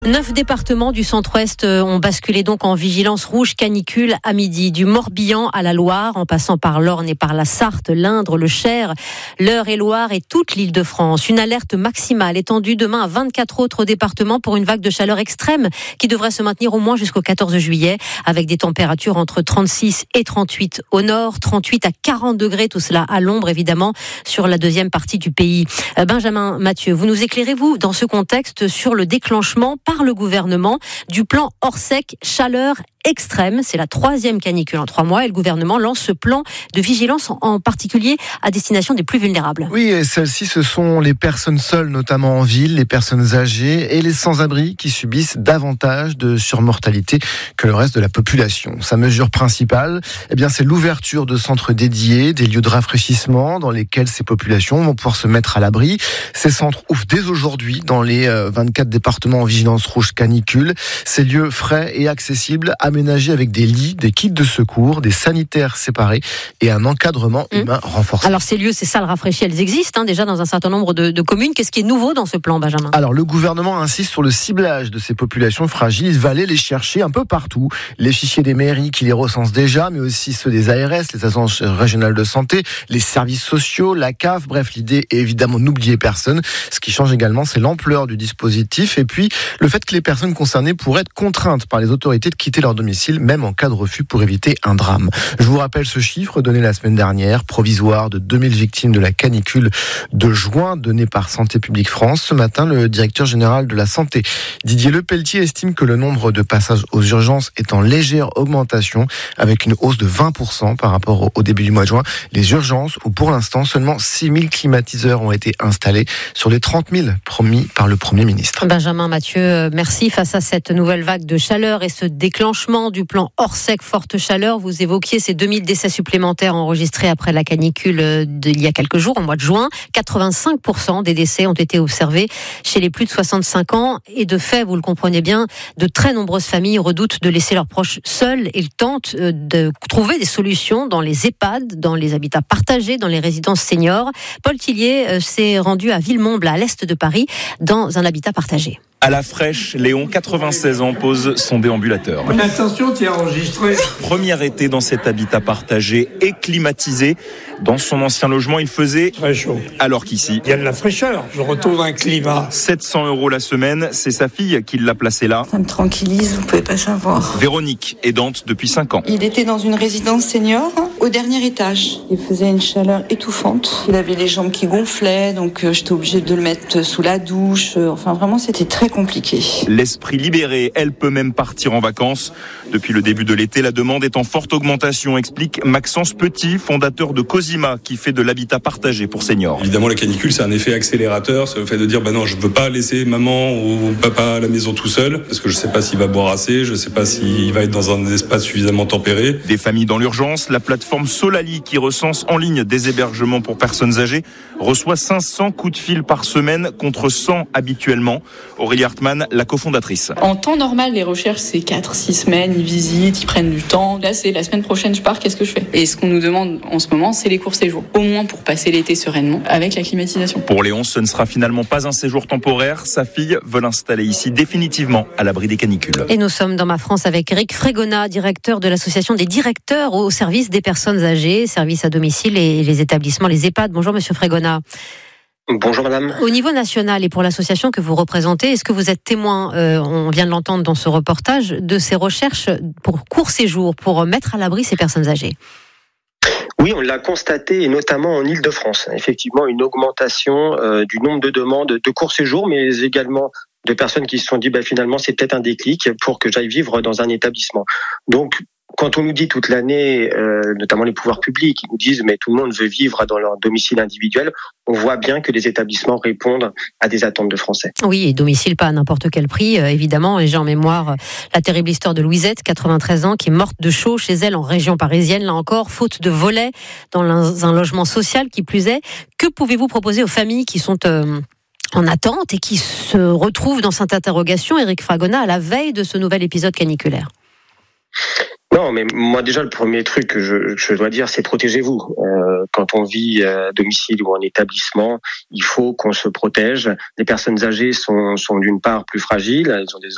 9 départements du centre-ouest ont basculé donc en vigilance rouge canicule à midi, du Morbihan à la Loire, en passant par l'Orne et par la Sarthe, l'Indre, le Cher, l'Eure-et-Loire et toute l'Île-de-France. Une alerte maximale étendue demain à 24 autres départements pour une vague de chaleur extrême qui devrait se maintenir au moins jusqu'au 14 juillet, avec des températures entre 36 et 38 au nord, 38 à 40 degrés, tout cela à l'ombre évidemment sur la deuxième partie du pays. Benjamin Mathieu, vous nous éclairez, vous, dans ce contexte, sur le déclenchement par le gouvernement du plan Orsec chaleur extrême. C'est la 3e canicule en 3 mois et le gouvernement lance ce plan de vigilance en particulier à destination des plus vulnérables. Oui, et celles-ci, ce sont les personnes seules, notamment en ville, les personnes âgées et les sans-abri qui subissent davantage de surmortalité que le reste de la population. Sa mesure principale, c'est l'ouverture de centres dédiés, des lieux de rafraîchissement dans lesquels ces populations vont pouvoir se mettre à l'abri. Ces centres ouvrent dès aujourd'hui dans les 24 départements en vigilance rouge canicule. Ces lieux frais et accessibles, aménagés avec des lits, des kits de secours, des sanitaires séparés et un encadrement humain renforcé. Alors ces lieux, ces salles rafraîchies, elles existent déjà dans un certain nombre de communes. Qu'est-ce qui est nouveau dans ce plan, Benjamin ? Alors le gouvernement insiste sur le ciblage de ces populations fragiles. Il va aller les chercher un peu partout. Les fichiers des mairies qui les recensent déjà, mais aussi ceux des ARS, les agences régionales de santé, les services sociaux, la CAF. Bref, l'idée est évidemment n'oublier personne. Ce qui change également, c'est l'ampleur du dispositif et puis le fait que les personnes concernées pourraient être contraintes par les autorités de quitter leur domicile, même en cas de refus, pour éviter un drame. Je vous rappelle ce chiffre donné la semaine dernière, provisoire, de 2000 victimes de la canicule de juin, donné par Santé publique France. Ce matin, le directeur général de la santé, Didier Lepelletier, estime que le nombre de passages aux urgences est en légère augmentation, avec une hausse de 20% par rapport au début du mois de juin. Les urgences, où pour l'instant, seulement 6000 climatiseurs ont été installés sur les 30 000 promis par le Premier ministre. Benjamin Mathieu, merci. Face à cette nouvelle vague de chaleur et ce déclenchement du plan Orsec forte chaleur, vous évoquiez ces 2000 décès supplémentaires enregistrés après la canicule d'il y a quelques jours, au mois de juin. 85% des décès ont été observés chez les plus de 65 ans. Et de fait, vous le comprenez bien, de très nombreuses familles redoutent de laisser leurs proches seuls et tentent de trouver des solutions dans les EHPAD, dans les habitats partagés, dans les résidences seniors. Paul Tillier s'est rendu à Villemomble, à l'est de Paris, dans un habitat partagé. À la fraîche, Léon, 96 ans, pose son déambulateur. Attention, tu es enregistré. Premier été dans cet habitat partagé et climatisé. Dans son ancien logement, il faisait très chaud. Alors qu'ici, il y a de la fraîcheur. Je retrouve un climat. 700 € la semaine, c'est sa fille qui l'a placé là. Ça me tranquillise, vous pouvez pas savoir. Véronique, aidante depuis 5 ans. Il était dans une résidence senior au dernier étage. Il faisait une chaleur étouffante. Il avait les jambes qui gonflaient, donc j'étais obligée de le mettre sous la douche. Enfin, vraiment, c'était très compliqué. L'esprit libéré, elle peut même partir en vacances. Depuis le début de l'été, la demande est en forte augmentation, explique Maxence Petit, fondateur de Cosima, qui fait de l'habitat partagé pour seniors. Évidemment, la canicule, c'est un effet accélérateur. C'est le fait de dire, non, je veux pas laisser maman ou papa à la maison tout seul, parce que je sais pas s'il va boire assez, je sais pas s'il va être dans un espace suffisamment tempéré. Des familles dans l'urgence, la plateforme Solali, qui recense en ligne des hébergements pour personnes âgées, reçoit 500 coups de fil par semaine contre 100 habituellement. Aurélie Hartmann, la cofondatrice. En temps normal, les recherches, c'est 4-6 semaines, ils visitent, ils prennent du temps. Là, c'est la semaine prochaine, je pars, qu'est-ce que je fais ? Et ce qu'on nous demande en ce moment, c'est les courts séjours. Au moins pour passer l'été sereinement, avec la climatisation. Pour Léon, ce ne sera finalement pas un séjour temporaire. Sa fille veut l'installer ici définitivement, à l'abri des canicules. Et nous sommes dans Ma France avec Eric Frégona, directeur de l'association des directeurs au service des personnes âgées, services à domicile et les établissements, les EHPAD. Bonjour Monsieur Frégona. Bonjour madame. Au niveau national et pour l'association que vous représentez, est-ce que vous êtes témoin, on vient de l'entendre dans ce reportage, de ces recherches pour court séjour, pour mettre à l'abri ces personnes âgées ? Oui, on l'a constaté, et notamment en Île-de-France. Effectivement, une augmentation du nombre de demandes de court séjour, mais également de personnes qui se sont dit finalement c'est peut-être un déclic pour que j'aille vivre dans un établissement. Donc, quand on nous dit toute l'année, notamment les pouvoirs publics, ils nous disent mais tout le monde veut vivre dans leur domicile individuel, on voit bien que les établissements répondent à des attentes de Français. Oui, et domicile pas à n'importe quel prix, évidemment. Et j'ai en mémoire la terrible histoire de Louisette, 93 ans, qui est morte de chaud chez elle en région parisienne, là encore, faute de volets dans un logement social qui plus est. Que pouvez-vous proposer aux familles qui sont en attente et qui se retrouvent dans cette interrogation, Eric Frégona, à la veille de ce nouvel épisode caniculaire ? Non, mais moi déjà le premier truc que je dois dire, c'est protégez-vous. Quand on vit à domicile ou en établissement, il faut qu'on se protège. Les personnes âgées sont d'une part plus fragiles, elles ont des